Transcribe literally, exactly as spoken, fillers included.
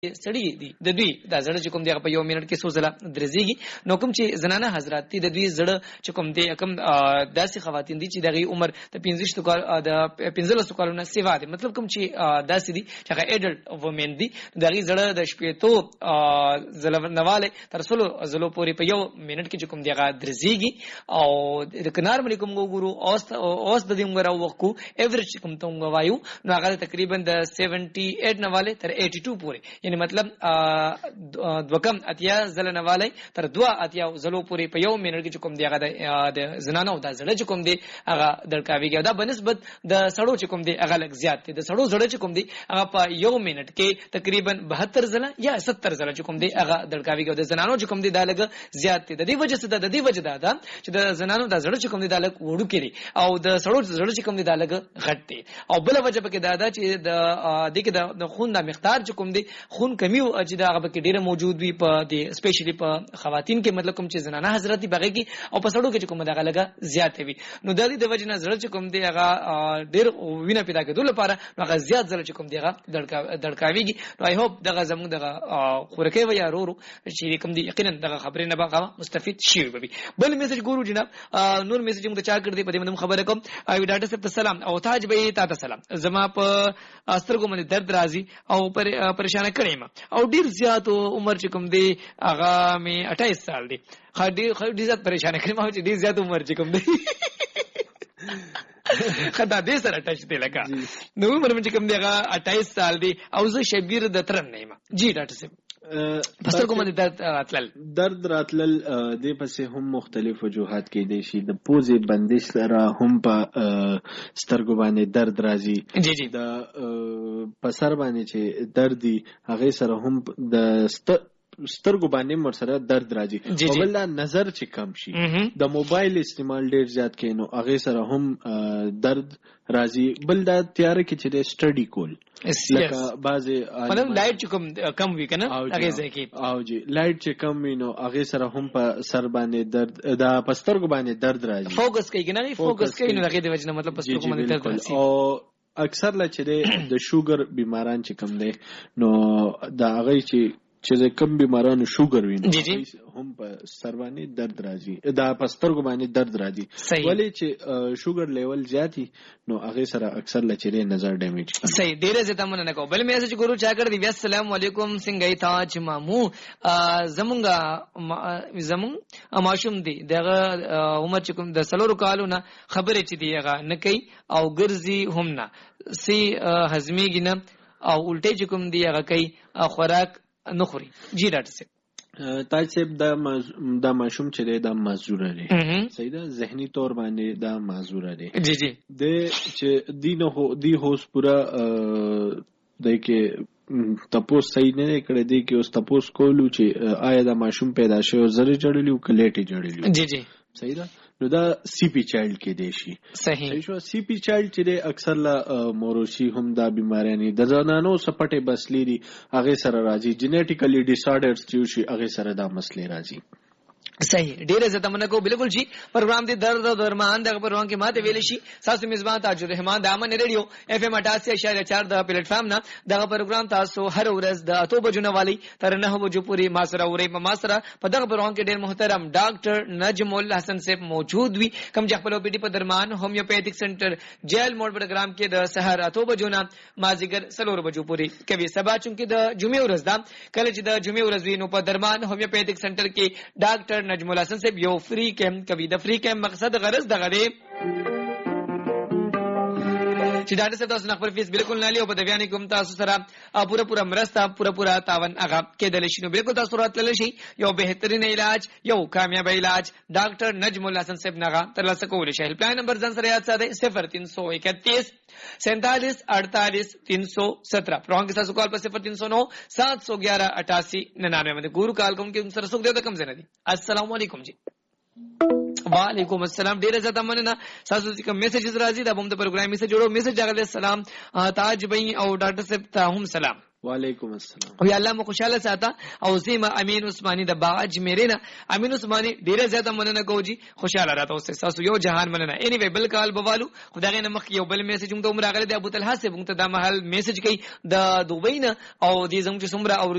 سړی دی د دوی د زړه چې کوم دی په یو منټ کې څو ځله درځيږي نو کوم چې زنانه حضرات دي د دوی زړه چې کوم دی کوم داسې خواتین دي چې دغه عمر د پنځه کال د پنځه کالونو سیوا دي مطلب کوم چې داسې دي چې هغه اډلټ وومن دي دغه زړه د شپېتو زله نواله تر څلو زلو پورې په یو منټ کې چې کوم دی هغه درځيږي او د کنار باندې کوم وګورو اوس اوس د دې عمر او وکو ایوریج کوم ته وایو نو هغه تقریبا د अठहत्तर نواله تر باسي پورې یعنی مطلب دوکم اتیا زلنواله تر دوا اتیا زلو پورې په یو منټ کې کوم دی هغه د زنانو د زړه چې کوم دی هغه دړکاویږي دا بنسبت د سړو چې کوم دی هغه لږ زیات دی د سړو زړه چې کوم دی هغه په یو منټ کې تقریبا بهتر زله یا ستر زله چې کوم دی هغه دړکاویږي د زنانو چې کوم دی دا لږ زیات دی د دې وجه څه د دې وجه دا ده چې د زنانو د زړه چې کوم دی دا لږ وړو کړي او د سړو زړه چې کوم دی دا لږ غټ دی او بل وجه پکې دا ده چې د دغه د خون د مقدار چې کوم دی خون کمی او چې دا هغه کې ډیره موجود وي په دې سپیشلی په خواتین کې مطلب کوم چې زنانه حضرت بغي کې او په سړو کې چې کوم دغه لګه زیات وي نو د دې د وجه نه زړه چې کوم دی هغه ډیر وینه پیدا کېدل لپاره هغه زیات زړه چې کوم دی هغه دړکاویږي نو آی هوپ دغه زموږ دغه خورکه ویا رورو چې کوم دی یقینا دغه خبرې نه به مستفید شي به بل میسج ګورو جناب نور میسج موږ چا کړ دی په دې باندې خبره کوم ایو ډاټا سپ سلام او تاج به تاسو سلام زما په استرګو باندې درد راځي او پر پریشان کړي ما او ډیر زیات عمر چې کوم دی هغه می अट्ठाईस سال دی خاطی خاطی زیات پریشان کړي ما چې ډیر زیات عمر چې کوم دی خدا دې سره ټچ دی لکه نو عمر چې کوم دی هغه अट्ठाईस سال دی او زه شبیر د ترن نه ما جی ډاکټر صاحب پسر کوم درد راتلل درد راتلل د پسې هم مختلف وجوهات کې دي شي د پوزې بندش سره هم په سترګو باندې درد راځي جی جی د پسر باندې چې درد دي هغه سره هم د سترګو باندې مر سره درد راځي او بل نظر چې کم شي د موبایل استعمال ډیر زیات کینو هغه سره هم درد راځي بل دا تیار کې چې د سټډي کول لکه بعضی مطلب لایټ چې کم کم وی کنه هغه ځکه او جی لایټ چې کم وینو هغه سره هم په سر باندې درد دا پسترګو باندې درد راځي فوکس کوي کنه فوکس کوي نو هغه د وجه مطلب پسترګو باندې درد راځي او اکثر لا چې د شوګر بیماران چې کم دي نو دا هغه چې چې کم بیمارانو شوګر ویني هم په سر باندې درد راځي دا پسترګو باندې درد راځي ولی چې شوګر لیول زیاتی نو هغه سره اکثر لچره نظر ډیمیج صحیح ډیره زه تمنه نه کوم بل مې چې ګورو چا کړ دی السلام علیکم څنګه ای تا چې مامو زمونږه زمون ماشوم دی دغه عمر چې کوم د سلورو کالو نه خبرې چې دی هغه نه کوي او ګرځي هم نه سي هضميږي نه او الټه چې کوم دی هغه کوي خوراک نخوري جی ډاکټر صاحب تاج صاحب دا دا ماشوم چې دا معذور دی صحیح ده ذهني تور باندې دا معذور دی جی جی د چې دینه هو دی هوس پورا د کې تپوس صحیح نه کړی دی کې اوس تپوس کولو چې آیا دا ماشوم پیدا شوی او زری جوړلی او کلیټي جوړلی جی جی صحیح ده نو دا سی پی چایلډ کې دی شي صحیح شو سی پی چایلډ چې اکثر لا موروثي هم دا بیماری نه د زنانو سپټه بسلی دي هغه سره راځي جینیټیکلی ډیس آرډرز چې شي هغه سره دا مسلې راځي صحیح ډیره زه تمنه کو بالکل جی پروګرام دی درد او درمان دغه پروګرام کې ماته ویل شي تاسو میزبان تاج الرحمن د امن ریډیو اف ام اٹھاسی اشاریه چار د پلیټ فارم نه دغه پروګرام تاسو هر ورځ د اته بجو نه والی تر نه بجو پوری ما سره اوري ما سره په دغه پروګرام کې ډیر محترم ډاکټر نجم الله حسن صاحب موجود وي کوم چې خپل او پی ډی په درمان هومیوپیتھک سنټر جیل موډ پروګرام کې د سحر اته بجو نه مازیګر سلور بجو پوری کوي سبا چونکې د جمعې ورځ دا کله چې د جمعې ورځ وینو په درمان هومیوپیتھک سنټر کې ډاکټر نجم الله حسن صاحب یو فری کیمپ کوي د فری کیمپ مقصد غرض دغه دی چې ډاکټر صاحب تاسو نه خپل فیس بالکل نه لیو په دغه کوم تاسو سره پوره پوره مرسته پوره پوره تاون هغه کېدل شي نو بالکل تاسو راتلل شي یو بهترین علاج یو کامیاب علاج ډاکټر نجم الله حسن صاحب نه ترلاسه کول شي هیلپ لاین نمبر ځان سره یاد ساده صفر تین سو اکتیس سینتالیس اڑتالیس تین سو سترہ پروگرام کے ساتھ کال پر صفر تین سو نو سات سو گیارہ اٹھاسی ننانوے میں گورو کال کوم کې سره سوګ دی کم زنه دي السلام علیکم جی وعلیکم السلام ډیر زیاته مننه تاسو چې کوم میسجز راځي دا هم د پروګرام میسج جوړو میسج راغلی السلام تاج بھائی او ډاکټر صاحب ته هم سلام وعلیکم السلام. او یا الله مو خوشاله ساته. او زما امین عثماني د باج میرینا امین عثماني ډیره زیاته مننه کوجی خوشاله راته اوسه تاسو یو جهان مننه. اني وی بل کال بوالو خدای نه مخ یو بل میسج موږ ته عمر غله د ابو طلحه سے موږ ته د محل میسج کوي د دوبۍ نه او دې زموږ څومره